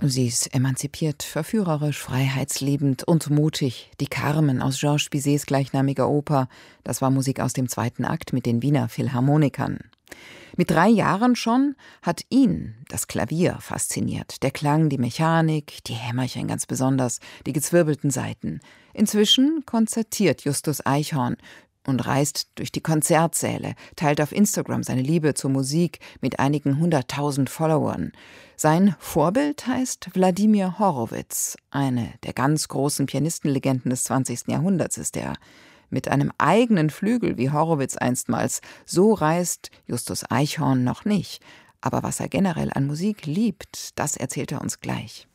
Sie ist emanzipiert, verführerisch, freiheitsliebend und mutig. Die Carmen aus Georges Bizets gleichnamiger Oper, das war Musik aus dem zweiten Akt mit den Wiener Philharmonikern. Mit 3 Jahren schon hat ihn das Klavier fasziniert. Der Klang, die Mechanik, die Hämmerchen ganz besonders, die gezwirbelten Saiten. Inzwischen konzertiert Justus Eichhorn und reist durch die Konzertsäle, teilt auf Instagram seine Liebe zur Musik mit einigen 100.000 Followern. Sein Vorbild heißt Wladimir Horowitz. Eine der ganz großen Pianistenlegenden des 20. Jahrhunderts ist er. Mit einem eigenen Flügel wie Horowitz einstmals, so reist Justus Eichhorn noch nicht. Aber was er generell an Musik liebt, das erzählt er uns gleich.